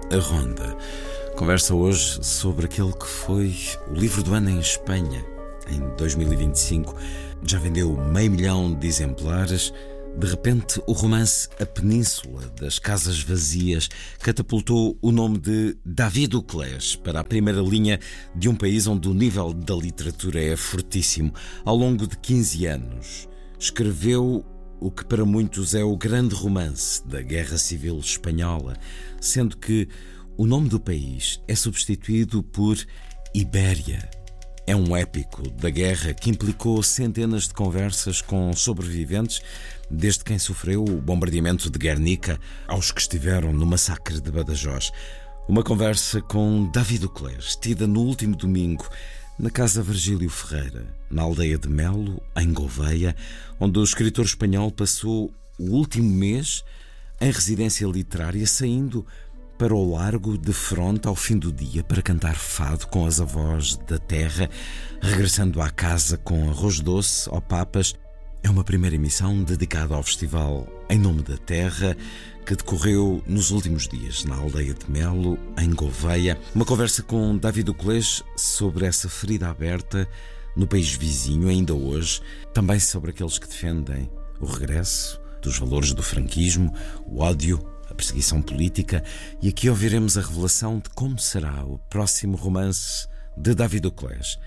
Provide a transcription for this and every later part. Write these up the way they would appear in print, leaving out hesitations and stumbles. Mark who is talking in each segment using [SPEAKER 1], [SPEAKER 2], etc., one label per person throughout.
[SPEAKER 1] A Ronda conversa hoje sobre aquele que foi o livro do ano em Espanha, em 2025. Já vendeu 500 mil de exemplares. De repente, o romance A Península das Casas Vazias catapultou o nome de David Duclés para a primeira linha de um país onde o nível da literatura é fortíssimo. Ao longo de 15 anos, escreveu o que para muitos é o grande romance da Guerra Civil Espanhola, sendo que o nome do país é substituído por Ibéria. É um épico da guerra que implicou centenas de conversas com sobreviventes, desde quem sofreu o bombardeamento de Guernica aos que estiveram no massacre de Badajoz. Uma conversa com David Duclés, tida no último domingo na Casa Virgílio Ferreira, na aldeia de Melo, em Gouveia, onde o escritor espanhol passou o último mês em residência literária, saindo para o largo de fronte ao fim do dia para cantar fado com as avós da terra, regressando à casa com arroz doce ou papas. É uma primeira emissão dedicada ao festival Em Nome da Terra, que decorreu nos últimos dias na aldeia de Melo, em Gouveia. Uma conversa com David Duclés sobre essa ferida aberta no país vizinho, ainda hoje. Também sobre aqueles que defendem o regresso dos valores do franquismo, o ódio, a perseguição política. E aqui ouviremos a revelação de como será o próximo romance de David Duclés.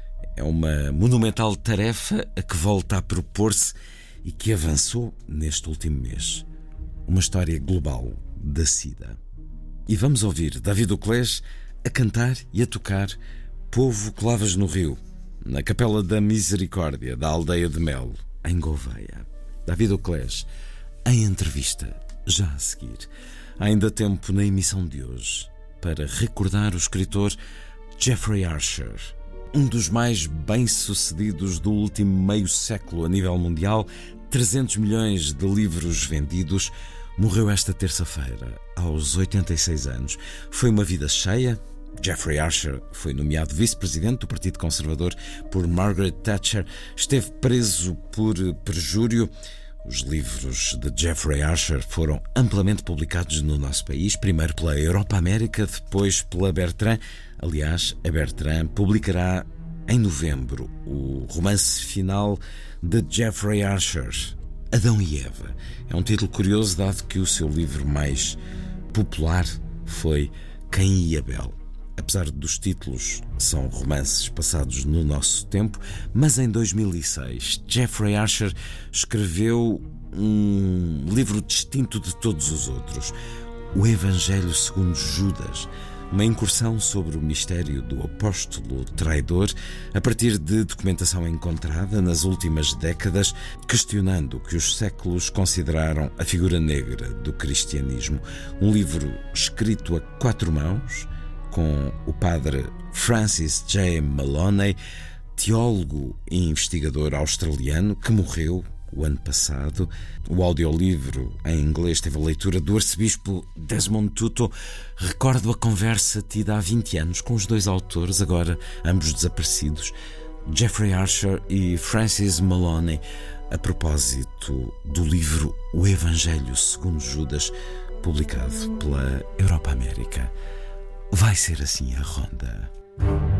[SPEAKER 1] É uma monumental tarefa a que volta a propor-se e que avançou neste último mês. Uma história global da SIDA. E vamos ouvir David Duclés a cantar e a tocar Povo que Lavas no Rio, na Capela da Misericórdia da aldeia de Melo, em Gouveia. David Duclés, em entrevista, já a seguir. Há ainda tempo na emissão de hoje para recordar o escritor Jeffrey Archer, um dos mais bem-sucedidos do último meio século a nível mundial. 300 milhões de livros vendidos. Morreu esta terça-feira, aos 86 anos. Foi uma vida cheia. Jeffrey Archer foi nomeado vice-presidente do Partido Conservador por Margaret Thatcher. Esteve preso por perjúrio. Os livros de Jeffrey Archer foram amplamente publicados no nosso país, primeiro pela Europa América, depois pela Bertrand. Aliás, a Bertrand publicará em novembro o romance final de Jeffrey Archer, Adão e Eva. É um título curioso, dado que o seu livro mais popular foi Caim e Abel. Apesar dos títulos, são romances passados no nosso tempo, mas em 2006 Jeffrey Archer escreveu um livro distinto de todos os outros, O Evangelho segundo Judas, uma incursão sobre o mistério do apóstolo traidor a partir de documentação encontrada nas últimas décadas, questionando o que os séculos consideraram a figura negra do cristianismo. Um livro escrito a 4 mãos, com o padre Francis J. Maloney, teólogo e investigador australiano que morreu o ano passado. O audiolivro em inglês teve a leitura do arcebispo Desmond Tutu. Recordo a conversa tida há 20 anos com os dois autores, agora ambos desaparecidos, Jeffrey Archer e Francis Maloney, a propósito do livro O Evangelho segundo Judas, publicado pela Europa América. Vai ser assim a ronda.